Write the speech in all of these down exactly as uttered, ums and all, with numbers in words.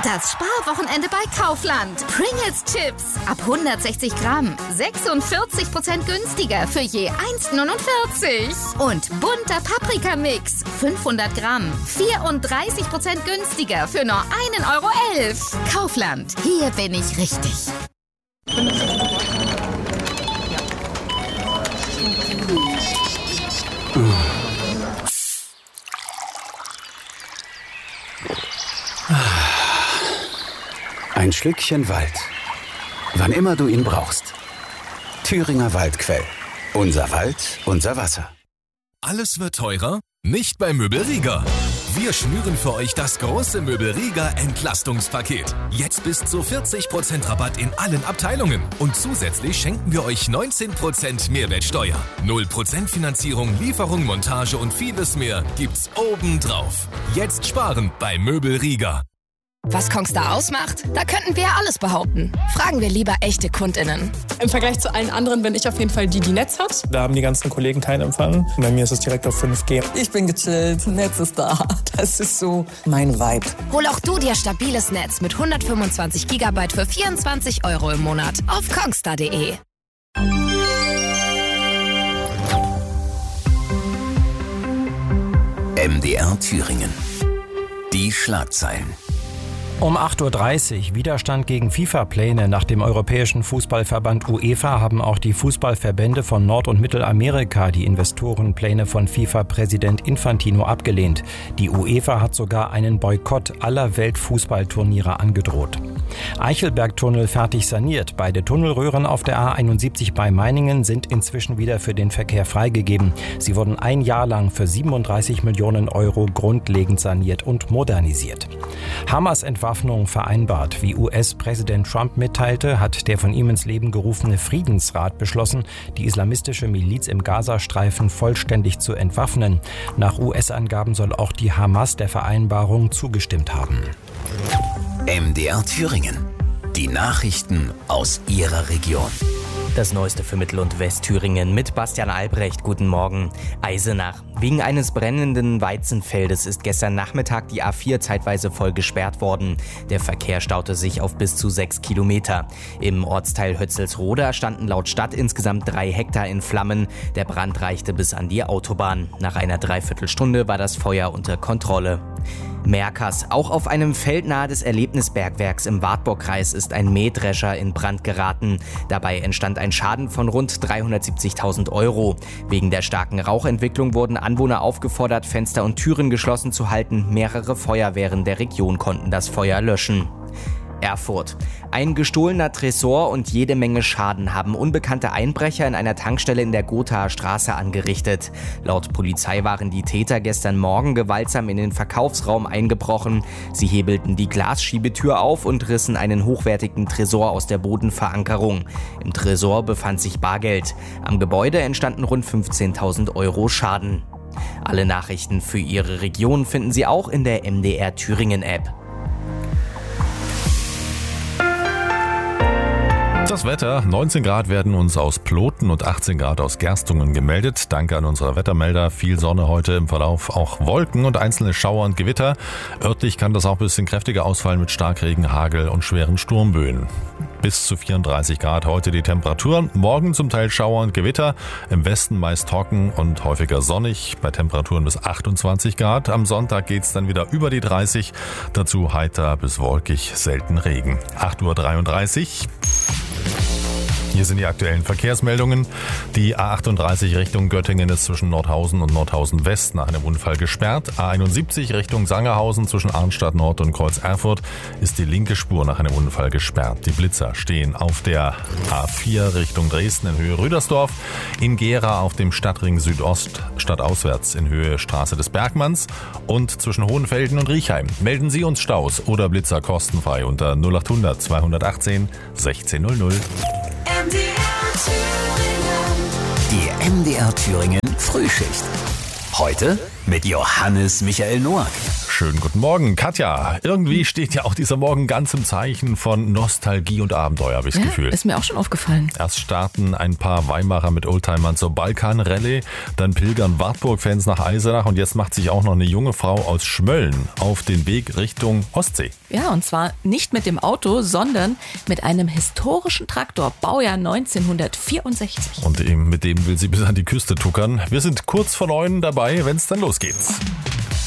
Das Sparwochenende bei Kaufland. Pringles Chips ab hundertsechzig Gramm. sechsundvierzig Prozent günstiger für je eins neunundvierzig. Und bunter Paprikamix. fünfhundert Gramm. vierunddreißig Prozent günstiger für nur einen Euro elf. Kaufland. Hier bin ich richtig. Ein Schlückchen Wald. Wann immer du ihn brauchst. Thüringer Waldquell. Unser Wald, unser Wasser. Alles wird teurer? Nicht bei Möbelrieger. Wir schnüren für euch das große Möbelrieger Entlastungspaket. Jetzt bis zu vierzig Prozent Rabatt in allen Abteilungen. Und zusätzlich schenken wir euch neunzehn Prozent Mehrwertsteuer. null Prozent Finanzierung, Lieferung, Montage und vieles mehr gibt's obendrauf. Jetzt sparen bei Möbelrieger. Was Kongstar ausmacht? Da könnten wir ja alles behaupten. Fragen wir lieber echte KundInnen. Im Vergleich zu allen anderen bin ich auf jeden Fall die, die Netz hat. Da haben die ganzen Kollegen keinen Empfang. Bei mir ist es direkt auf fünf G. Ich bin gechillt, Netz ist da. Das ist so mein Vibe. Hol auch du dir stabiles Netz mit hundertfünfundzwanzig Gigabyte für vierundzwanzig Euro im Monat auf kongstar punkt de. M D R Thüringen. Die Schlagzeilen. Um acht Uhr dreißig Widerstand gegen FIFA-Pläne. Nach dem Europäischen Fußballverband UEFA haben auch die Fußballverbände von Nord- und Mittelamerika die Investorenpläne von FIFA-Präsident Infantino abgelehnt. Die UEFA hat sogar einen Boykott aller Weltfußballturniere angedroht. Eichelbergtunnel fertig saniert. Beide Tunnelröhren auf der A einundsiebzig bei Meiningen sind inzwischen wieder für den Verkehr freigegeben. Sie wurden ein Jahr lang für siebenunddreißig Millionen Euro grundlegend saniert und modernisiert. Hamas Entwaffnung vereinbart. Wie U S-Präsident Trump mitteilte, hat der von ihm ins Leben gerufene Friedensrat beschlossen, die islamistische Miliz im Gazastreifen vollständig zu entwaffnen. Nach U S-Angaben soll auch die Hamas der Vereinbarung zugestimmt haben. M D R Thüringen. Die Nachrichten aus Ihrer Region. Das Neueste für Mittel- und Westthüringen mit Bastian Albrecht. Guten Morgen. Eisenach. Wegen eines brennenden Weizenfeldes ist gestern Nachmittag die A vier zeitweise voll gesperrt worden. Der Verkehr staute sich auf bis zu sechs Kilometer. Im Ortsteil Hötzelsroda standen laut Stadt insgesamt drei Hektar in Flammen. Der Brand reichte bis an die Autobahn. Nach einer Dreiviertelstunde war das Feuer unter Kontrolle. Merkers. Auch auf einem Feld nahe des Erlebnisbergwerks im Wartburgkreis ist ein Mähdrescher in Brand geraten. Dabei entstand ein Schaden von rund dreihundertsiebzigtausend Euro. Wegen der starken Rauchentwicklung wurden Anwohner aufgefordert, Fenster und Türen geschlossen zu halten. Mehrere Feuerwehren der Region konnten das Feuer löschen. Erfurt. Ein gestohlener Tresor und jede Menge Schaden haben unbekannte Einbrecher in einer Tankstelle in der Gothaer Straße angerichtet. Laut Polizei waren die Täter gestern Morgen gewaltsam in den Verkaufsraum eingebrochen. Sie hebelten die Glasschiebetür auf und rissen einen hochwertigen Tresor aus der Bodenverankerung. Im Tresor befand sich Bargeld. Am Gebäude entstanden rund fünfzehntausend Euro Schaden. Alle Nachrichten für Ihre Region finden Sie auch in der M D R Thüringen App. Das Wetter, neunzehn Grad werden uns aus Ploten und achtzehn Grad aus Gerstungen gemeldet. Danke an unsere Wettermelder. Viel Sonne heute, im Verlauf auch Wolken und einzelne Schauer und Gewitter. Örtlich kann das auch ein bisschen kräftiger ausfallen mit Starkregen, Hagel und schweren Sturmböen. Bis zu vierunddreißig Grad heute die Temperaturen. Morgen zum Teil Schauer und Gewitter. Im Westen meist trocken und häufiger sonnig. Bei Temperaturen bis achtundzwanzig Grad. Am Sonntag geht's dann wieder über die dreißig. Dazu heiter bis wolkig, selten Regen. acht Uhr dreiunddreißig. Hier sind die aktuellen Verkehrsmeldungen. Die A achtunddreißig Richtung Göttingen ist zwischen Nordhausen und Nordhausen West nach einem Unfall gesperrt. A einundsiebzig Richtung Sangerhausen zwischen Arnstadt Nord und Kreuz Erfurt ist die linke Spur nach einem Unfall gesperrt. Die Blitzer stehen auf der A vier Richtung Dresden in Höhe Rüdersdorf. In Gera auf dem Stadtring Südost stadtauswärts in Höhe Straße des Bergmanns und zwischen Hohenfelden und Riechheim. Melden Sie uns Staus oder Blitzer kostenfrei unter null achthundert zweihundertachtzehn sechzehn null null. Die M D R Thüringen Frühschicht. Heute mit Johannes Michael Noack. Schönen guten Morgen. Katja, irgendwie steht ja auch dieser Morgen ganz im Zeichen von Nostalgie und Abenteuer, habe ich das Ja, Gefühl. ist mir auch schon aufgefallen. Erst starten ein paar Weimarer mit Oldtimern zur Balkan-Rallye, dann pilgern Wartburg-Fans nach Eisenach und jetzt macht sich auch noch eine junge Frau aus Schmölln auf den Weg Richtung Ostsee. Ja, und zwar nicht mit dem Auto, sondern mit einem historischen Traktor, Baujahr neunzehnhundertvierundsechzig. Und eben mit dem will sie bis an die Küste tuckern. Wir sind kurz vor neun dabei, wenn es dann losgeht.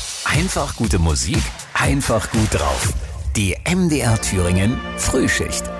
Einfach gute Musik, einfach gut drauf. Die M D R Thüringen Frühschicht.